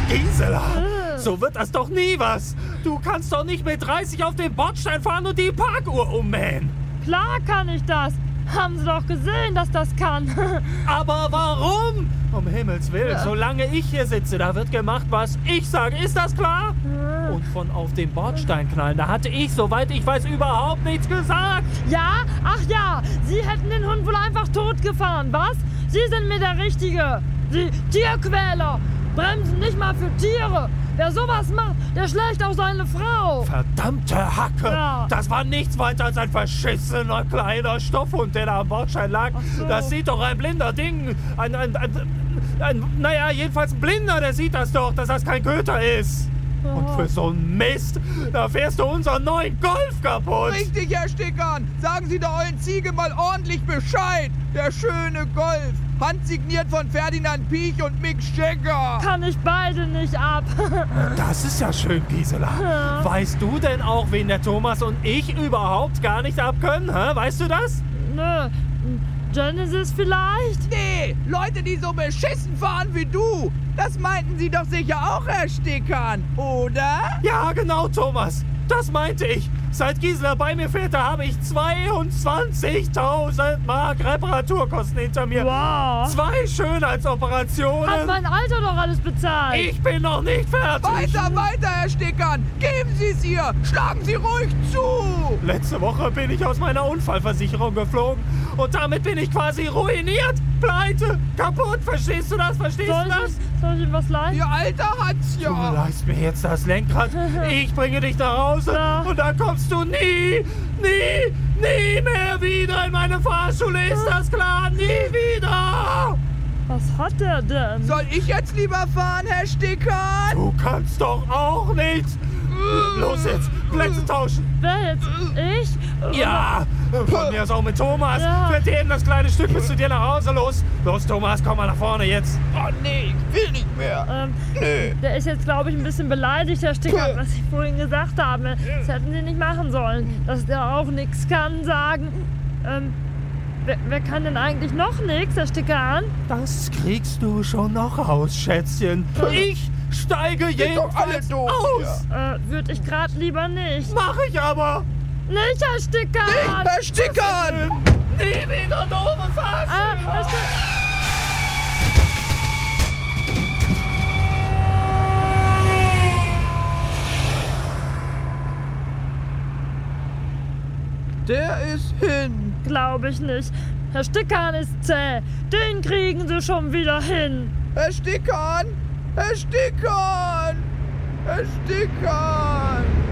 Gisela, so wird das doch nie was. Du kannst doch nicht mit 30 auf den Bordstein fahren und die Parkuhr ummähen. Klar kann ich das. Haben Sie doch gesehen, dass das kann. Aber warum? Um Himmels Willen, solange ich hier sitze, da wird gemacht, was ich sage. Ist das klar? Und von auf den Bordstein knallen, da hatte ich, soweit ich weiß, überhaupt nichts gesagt. Ja? Ach ja, Sie hätten den Hund wohl einfach totgefahren, was? Sie sind mir der Richtige. Sie Tierquäler. Bremsen nicht mal für Tiere. Wer sowas macht, der schlägt auch seine Frau. Verdammte Hacke! Ja. Das war nichts weiter als ein verschissener kleiner Stoffhund, der da am Bordstein lag. Ach so. Das sieht doch ein blinder Ding. Naja, jedenfalls ein Blinder, der sieht das doch, dass das kein Köter ist. Und für so einen Mist, da fährst du unseren neuen Golf kaputt. Richtig, Herr Stickern. Sagen Sie der ollen Ziege mal ordentlich Bescheid. Der schöne Golf. Handsigniert von Ferdinand Piech und Mick Jagger. Kann ich beide nicht ab. Das ist ja schön, Gisela. Ja. Weißt du denn auch, wen der Thomas und ich überhaupt gar nicht abkönnen? Hä? Weißt du das? Nö. Genesis vielleicht? Nee, Leute, die so beschissen fahren wie du. Das meinten Sie doch sicher auch, Herr Stickern, oder? Ja, genau, Thomas. Das meinte ich. Seit Gisela bei mir fährt, da habe ich 22.000 Mark Reparaturkosten hinter mir. Wow. 2 Schönheitsoperationen. Hat mein Alter doch alles bezahlt. Ich bin noch nicht fertig. Weiter, Herr Stickern. Geben Sie es ihr. Schlagen Sie ruhig zu. Letzte Woche bin ich aus meiner Unfallversicherung geflogen und damit bin ich quasi ruiniert. Pleite, kaputt. Verstehst du das? Verstehst du das? Soll ich ihm was leihen? Ihr Alter hat's Du ja. leihst mir jetzt das Lenkrad. Ich bringe dich nach Hause Ja. und dann kommst du nie mehr wieder in meine Fahrschule. Ist das klar? Nie wieder. Was hat er denn? Soll ich jetzt lieber fahren, Herr Stickern? Du kannst doch auch nicht. Los jetzt, Plätze tauschen. Wer jetzt? Ich? Ja, von mir aus auch mit Thomas. Ja. Fährt dir eben das kleine Stück bis zu dir nach Hause. Los, Thomas, komm mal nach vorne jetzt. Oh nee, ich will nicht mehr. Nee. Der ist jetzt, glaube ich, ein bisschen beleidigt, Herr Stickern, was ich vorhin gesagt habe. Das hätten Sie nicht machen sollen. Dass der auch nichts kann, sagen. Wer kann denn eigentlich noch nichts, Herr Stickern? Das kriegst du schon noch raus, Schätzchen. Ich steige Sind doch alle jedenfalls doof aus. Würde ich gerade lieber nicht. Mach ich aber. Nicht, Herr Stickern! Herr Stickern! Nie wieder doofe Fahrschüler. Herr Stickern! Der ist hin. Glaube ich nicht. Herr Stickern ist zäh. Den kriegen Sie schon wieder hin. Herr Stickern! Herr Stickern! Herr Stickern!